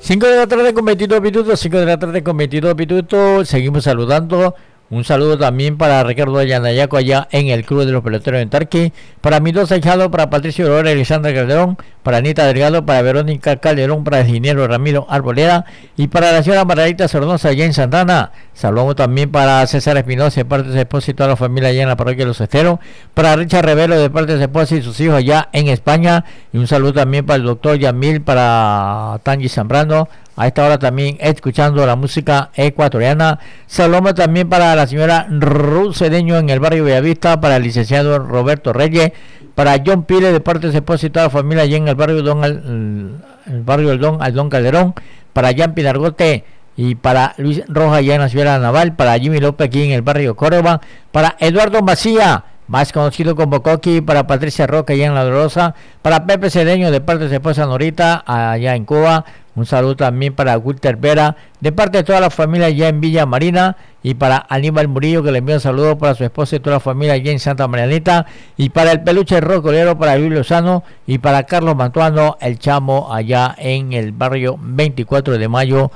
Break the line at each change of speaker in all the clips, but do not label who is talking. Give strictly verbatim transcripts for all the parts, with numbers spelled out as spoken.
cinco de la tarde con veintidós minutos, cinco de la tarde con veintidós minutos, seguimos saludando. Un saludo también para Ricardo Ayanayaco allá en el Club de los Peloteros en Tarqui, para mis dos ahijados, para Patricio Aurora y Alexandra Calderón, para Anita Delgado, para Verónica Calderón, para el ingeniero Ramiro Arboleda y para la señora Margarita Sornosa allá en Santana. Saludamos también para César Espinosa de parte de su esposa y toda la familia allá en la parroquia de Los Esteros, para Richard Revelo de parte de su esposa y sus hijos allá en España, y un saludo también para el doctor Yamil, para Tangi Zambrano, a esta hora también escuchando la música ecuatoriana. Saludamos también para la señora Ruth Cedeño en el barrio Bellavista, para el licenciado Roberto Reyes, para John Pile de parte de su esposa y toda la familia allá en el barrio Don Al, el barrio del Don Aldón Calderón, para Jan Pinargote y para Luis Rojas allá en la ciudad naval, para Jimmy López aquí en el barrio Córdoba, para Eduardo Macía, más conocido como Coqui, para Patricia Roca allá en La Dolorosa, para Pepe Cedeño de parte de su esposa Norita allá en Cuba. Un saludo también para Walter Vera de parte de toda la familia allá en Villa Marina, y para Aníbal Murillo, que le envía un saludo para su esposa y toda la familia allá en Santa Marianita, y para el peluche rocolero, para Luis Lozano y para Carlos Mantuano, el chamo allá en el barrio veinticuatro de mayo,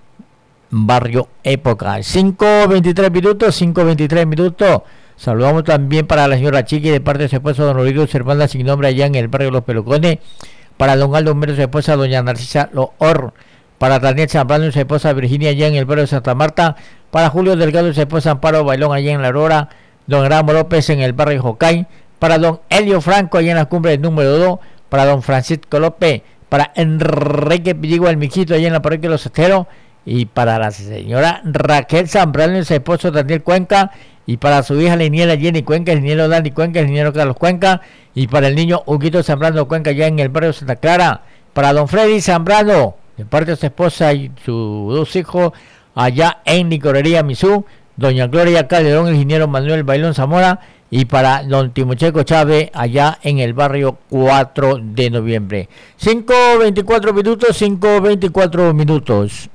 barrio Época. cinco veintitrés minutos, cinco veintitrés minutos. Saludamos también para la señora Chiqui de parte de su esposa don Rodrigo Cervantes sin nombre allá en el barrio Los Pelucones, para don Aldo Mero, su esposa doña Narcisa Loor, para Daniel Zambrano y su esposa Virginia allá en el barrio de Santa Marta, para Julio Delgado y su esposa Amparo Bailón allá en La Aurora, don Ramo López en el barrio Jocay, para don Elio Franco allá en la cumbre número dos, para don Francisco López, para Enrique Pilligo el Mijito allá en la parroquia de Los Esteros, y para la señora Raquel Zambrano y su esposo Daniel Cuenca, y para su hija la ingeniera Jenny Cuenca, el ingeniero Dani Cuenca, el ingeniero Carlos Cuenca, y para el niño Huguito Zambrano Cuenca ya en el barrio de Santa Clara, para don Freddy Zambrano de parte de su esposa y sus dos hijos allá en Licorería Misú, doña Gloria Calderón, el ingeniero Manuel Bailón Zamora, y para don Timocheco Chávez allá en el barrio cuatro de noviembre. cinco veinticuatro minutos, cinco veinticuatro minutos.